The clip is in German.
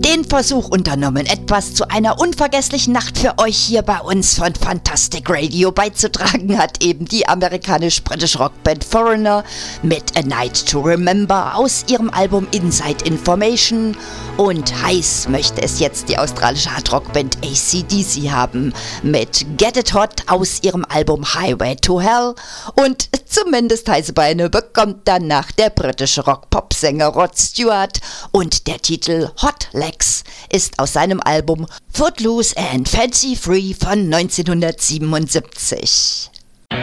den Versuch unternommen, etwas zu einer unvergesslichen Nacht für euch hier bei uns von Fantastic Radio beizutragen, hat eben die amerikanisch-britische Rockband Foreigner mit A Night to Remember aus ihrem Album Inside Information, und heiß möchte es jetzt die australische Hardrockband AC/DC haben mit Get It Hot aus ihrem Album Highway to Hell, und zumindest heiße Beine bekommt danach der britische Rock-Pop-Sänger Rod Stewart, und der Titel Hot Legs ist aus seinem Album Footloose and Fancy Free von 1977.